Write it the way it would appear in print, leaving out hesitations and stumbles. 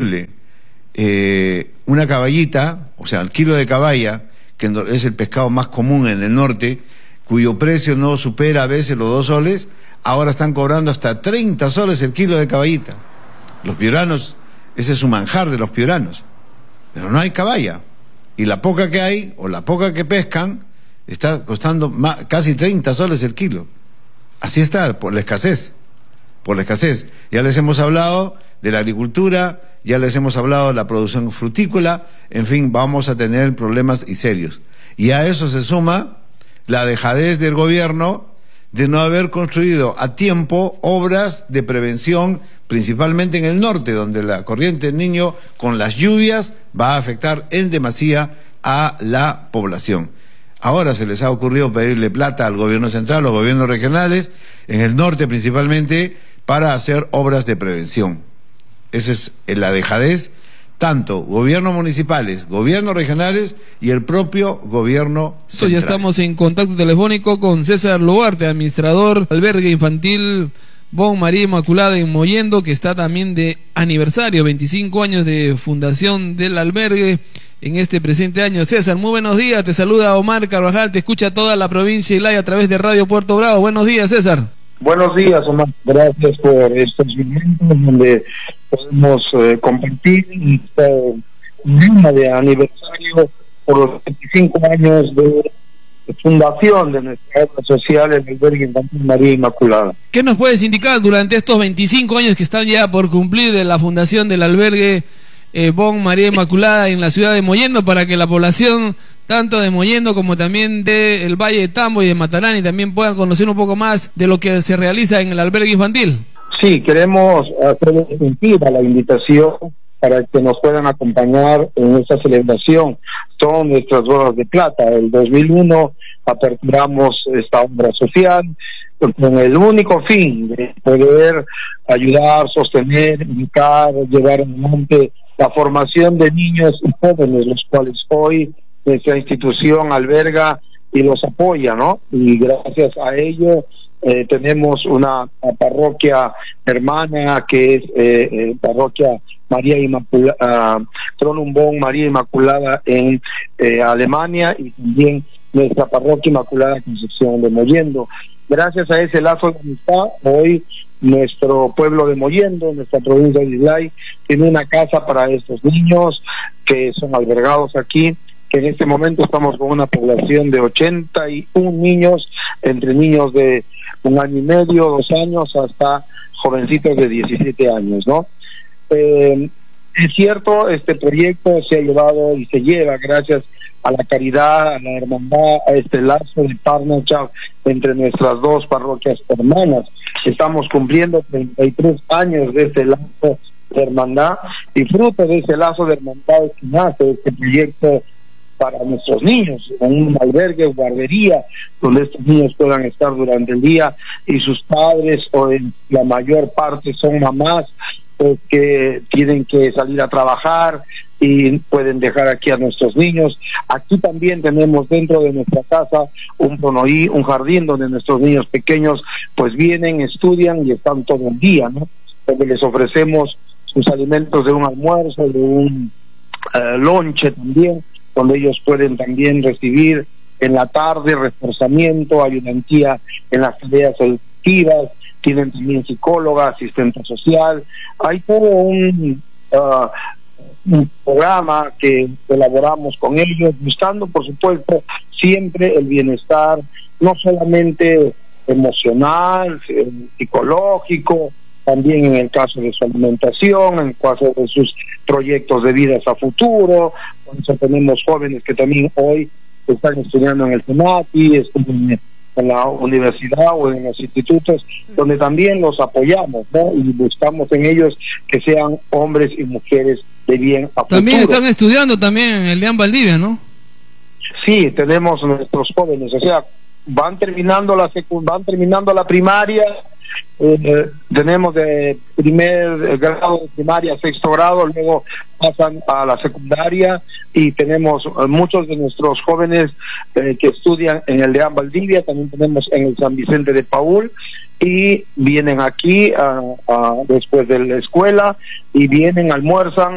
posible una caballita, o sea, el kilo de caballa, que es el pescado más común en el norte, cuyo precio no supera a veces los 2 soles, ahora están cobrando hasta 30 soles el kilo de caballita. Los piuranos, ese es un manjar de los piuranos, pero no hay caballa, y la poca que hay, o la poca que pescan, está costando casi 30 soles el kilo. Así está, por la escasez. Ya les hemos hablado de la agricultura, ya les hemos hablado de la producción frutícola, en fin, vamos a tener problemas y serios. Y a eso se suma la dejadez del gobierno de no haber construido a tiempo obras de prevención, principalmente en el norte, donde la corriente del Niño, con las lluvias, va a afectar en demasía a la población. Ahora se les ha ocurrido pedirle plata al gobierno central, a los gobiernos regionales, en el norte principalmente, para hacer obras de prevención. Esa es la dejadez, tanto gobiernos municipales, gobiernos regionales y el propio gobierno central. Ya estamos en contacto telefónico con César Luarte, administrador albergue infantil Bon María Inmaculada en Mollendo, que está también de aniversario, 25 años de fundación del albergue en este presente año. César, muy buenos días, te saluda Omar Carvajal, te escucha toda la provincia de Islay a través de Radio Puerto Bravo. Buenos días, César. Buenos días, Omar, gracias por estos momentos donde podemos compartir este día de aniversario por los 25 años de fundación de nuestra obra social, el albergue infantil María Inmaculada. ¿Qué nos puedes indicar durante estos 25 años que están ya por cumplir de la fundación del albergue Bon María Inmaculada en la ciudad de Mollendo, para que la población tanto de Mollendo como también del Valle de Tambo y de Matarani también puedan conocer un poco más de lo que se realiza en el albergue infantil? Sí, queremos hacer efectiva la invitación para que nos puedan acompañar en esta celebración. Son nuestras bodas de plata. El 2001 aperturamos esta obra social con el único fin de poder ayudar, sostener, educar, llevar adelante la formación de niños y jóvenes, los cuales hoy nuestra institución alberga y los apoya, ¿no? Y gracias a ello tenemos una parroquia hermana que es parroquia María Inmaculada, Tronum Bon María Inmaculada en Alemania, y también nuestra parroquia Inmaculada Concepción de Mollendo. Gracias a ese lazo de amistad, hoy nuestro pueblo de Mollendo, nuestra provincia de Islay, tiene una casa para estos niños que son albergados aquí, que en este momento estamos con una población de 81 niños, entre niños de 1 año y medio, 2 años, hasta jovencitos de 17 años, ¿no? Es cierto, este proyecto se ha llevado y se lleva gracias a la caridad, a la hermandad, a este lazo de partnership entre nuestras dos parroquias hermanas. Estamos cumpliendo 33 años de este lazo de hermandad, y fruto de ese lazo de hermandad es que nace este proyecto para nuestros niños, con un albergue, guardería, donde estos niños puedan estar durante el día, y sus padres, o en la mayor parte son mamás, que tienen que salir a trabajar y pueden dejar aquí a nuestros niños. Aquí también tenemos dentro de nuestra casa un pronoí, un jardín donde nuestros niños pequeños pues vienen, estudian y están todo el día, ¿no? Donde les ofrecemos sus alimentos de un almuerzo, de un lonche también, donde ellos pueden también recibir en la tarde reforzamiento, ayudantía en las tareas educativas. Tienen también psicóloga, asistente social. Hay todo un programa que elaboramos con ellos, buscando, por supuesto, siempre el bienestar, no solamente emocional, psicológico, también en el caso de su alimentación, en el caso de sus proyectos de vida a futuro. Por eso tenemos jóvenes que también hoy están estudiando en el CENATI, estudian en la universidad o en los institutos, donde también los apoyamos, ¿no? Y buscamos en ellos que sean hombres y mujeres de bien a también futuro. Están estudiando también en el Deán Valdivia, ¿no? Sí, tenemos nuestros jóvenes, o sea, van terminando la primaria. Tenemos de primer grado de primaria a 6º grado, luego pasan a la secundaria, y tenemos muchos de nuestros jóvenes que estudian en el Deán Valdivia, también tenemos en el San Vicente de Paúl, y vienen aquí después de la escuela, y vienen, almuerzan